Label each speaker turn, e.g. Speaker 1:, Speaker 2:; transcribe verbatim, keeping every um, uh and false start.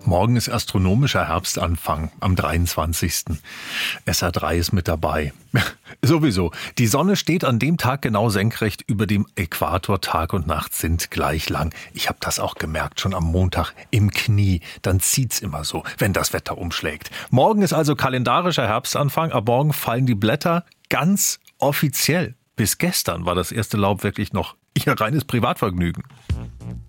Speaker 1: Morgen ist astronomischer Herbstanfang am dreiundzwanzigsten S R drei ist mit dabei. Sowieso. Die Sonne steht an dem Tag genau senkrecht über dem Äquator. Tag und Nacht sind gleich lang. Ich habe das auch gemerkt, schon am Montag im Knie. Dann zieht's immer so, wenn das Wetter umschlägt. Morgen ist also kalendarischer Herbstanfang. Ab morgen fallen die Blätter ganz offiziell. Bis gestern war das erste Laub wirklich noch ihr reines Privatvergnügen.